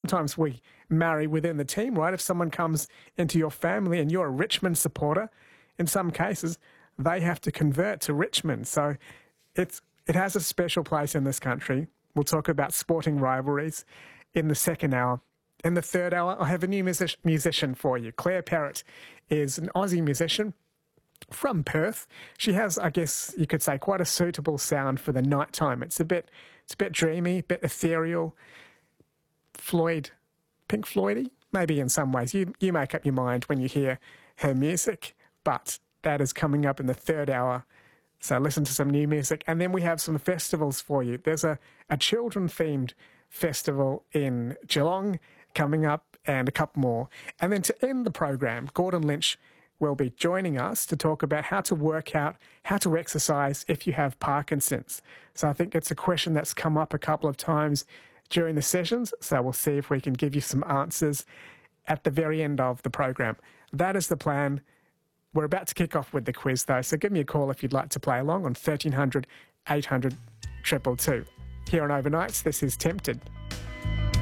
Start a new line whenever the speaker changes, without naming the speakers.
sometimes we marry within the team, right? If someone comes into your family and you're a Richmond supporter, in some cases, they have to convert to Richmond. So it has a special place in this country. We'll talk about sporting rivalries in the second hour. In the third hour, I have a new musician for you. Claire Perrott is an Aussie musician from Perth. She has, I guess you could say, quite a suitable sound for the night time. It's a bit dreamy, a bit ethereal. Pink Floydy, maybe in some ways. You make up your mind when you hear her music, but that is coming up in the third hour. So listen to some new music. And then we have some festivals for you. There's a children-themed festival in Geelong coming up and a couple more. And then to end the program, Gordon Lynch will be joining us to talk about how to work out, how to exercise if you have Parkinson's. So I think it's a question that's come up a couple of times during the sessions, so we'll see if we can give you some answers at the very end of the program. That is the plan. We're about to kick off with the quiz, though, so give me a call if you'd like to play along on 1300 800 222. Here on Overnights, this is Tempted.